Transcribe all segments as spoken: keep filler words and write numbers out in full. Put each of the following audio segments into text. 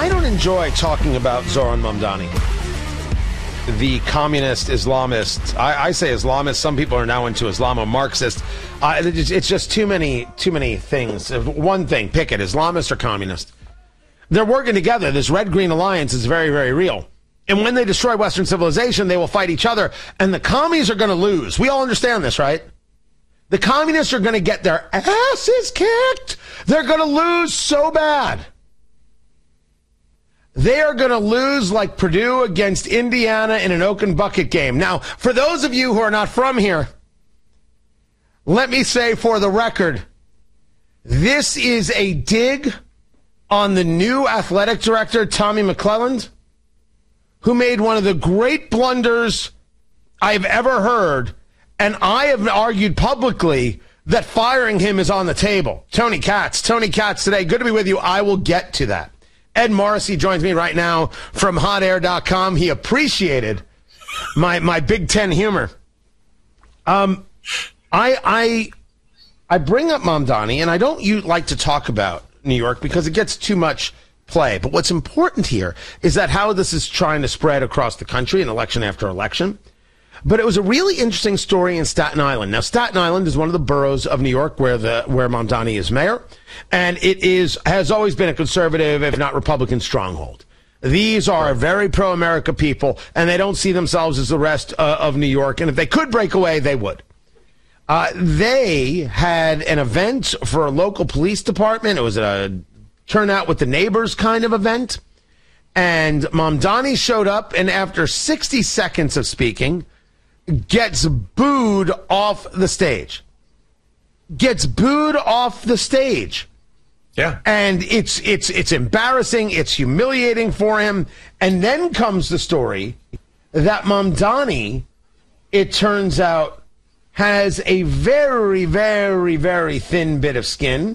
I don't enjoy talking about Zoran Mamdani, the communist Islamist. I, I say Islamist. Some people are now into Islamo-Marxist. Uh, it's, it's just too many, too many things. One thing, pick it, Islamist or communist. They're working together. This red-green alliance is very, very real. And when they destroy Western civilization, they will fight each other. And the commies are going to lose. We all understand this, right? The communists are going to get their asses kicked. They're going to lose so bad. They are going to lose like Purdue against Indiana in an oak and bucket game. Now, for those of you who are not from here, let me say for the record, this is a dig on the new athletic director, Tommy McClelland, who made one of the great blunders I've ever heard. And I have argued publicly that firing him is on the table. Tony Katz. Tony Katz today. Good to be with you. I will get to that. Ed Morrissey joins me right now from hot air dot com. He appreciated my my Big Ten humor. Um, I I I bring up Mamdani, and I don't you like to talk about New York because it gets too much play. But what's important here is that how this is trying to spread across the country in election after election. But it was a really interesting story in Staten Island. Now, Staten Island is one of the boroughs of New York where the where Mamdani is mayor, and it is has always been a conservative, if not Republican, stronghold. These are very pro-America people, and they don't see themselves as the rest uh, of New York. And if they could break away, they would. Uh, they had an event for a local police department. It was a turnout with the neighbors kind of event. And Mamdani showed up, and after sixty seconds of speaking, gets booed off the stage. Gets booed off the stage. Yeah. And it's it's it's embarrassing, it's humiliating for him. And then comes the story that Mamdani, it turns out, has a very, very, very thin bit of skin.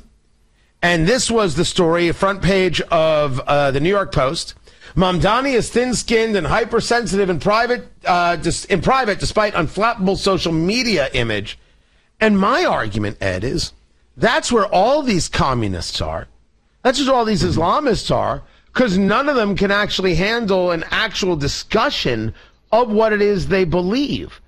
And this was the story, front page of uh, the New York Post. Mamdani is thin-skinned and hypersensitive in private, uh, dis- in private, despite unflappable social media image. And my argument, Ed, is that's where all these communists are. That's where all these Islamists are, because none of them can actually handle an actual discussion of what it is they believe.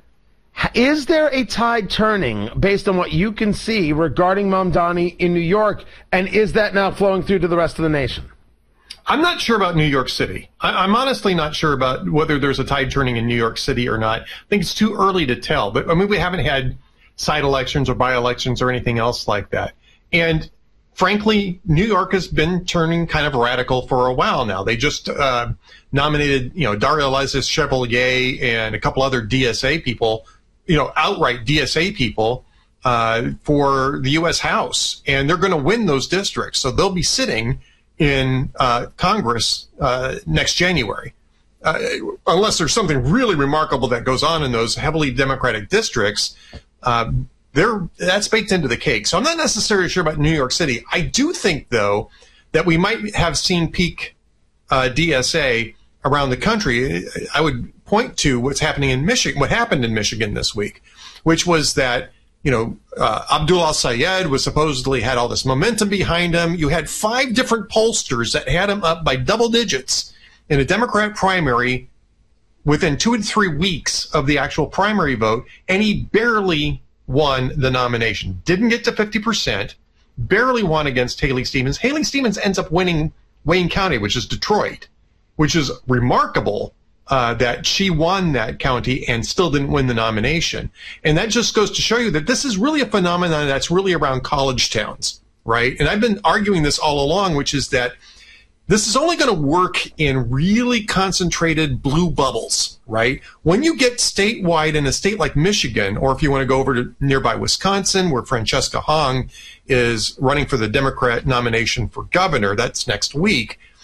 Is there a tide turning based on what you can see regarding Mamdani in New York, and is that now flowing through to the rest of the nation? I'm not sure about New York City. I, I'm honestly not sure about whether there's a tide turning in New York City or not. I think it's too early to tell. But, I mean, we haven't had side elections or by-elections or anything else like that. And, frankly, New York has been turning kind of radical for a while now. They just uh, nominated, you know, Daria Eliza Chevalier and a couple other D S A people, you know, outright D S A people uh, for the U S House. And they're going to win those districts. So they'll be sitting in uh, Congress uh, next January, uh, unless there's something really remarkable that goes on in those heavily Democratic districts. Uh, they're, that's baked into the cake. So I'm not necessarily sure about New York City. I do think, though, that we might have seen peak uh, D S A around the country. I would point to what's happening in Michigan, what happened in Michigan this week, which was that You know, uh, Abdul al-Sayed was supposedly had all this momentum behind him. You had five different pollsters that had him up by double digits in a Democrat primary within two to three weeks of the actual primary vote, and he barely won the nomination. Didn't get to fifty percent, barely won against Haley Stevens. Haley Stevens ends up winning Wayne County, which is Detroit, which is remarkable. Uh, that she won that county and still didn't win the nomination. And that just goes to show you that this is really a phenomenon that's really around college towns, right? And I've been arguing this all along, which is that this is only going to work in really concentrated blue bubbles, right? When you get statewide in a state like Michigan, or if you want to go over to nearby Wisconsin, where Francesca Hong is running for the Democrat nomination for governor, that's next week,